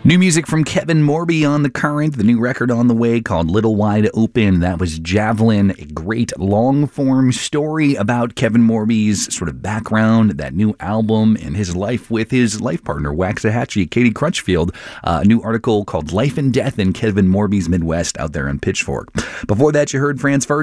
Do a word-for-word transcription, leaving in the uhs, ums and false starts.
New music from Kevin Morby on the current, the new record on the way called Little Wide Open. That was Javelin, a great long-form story about Kevin Morby's sort of background, that new album, and his life with his life partner, Waxahachie, Katie Crutchfield. Uh, a new article called Life and Death in Kevin Morby's Midwest out there on Pitchfork. Before that, you heard Franz Ferdinand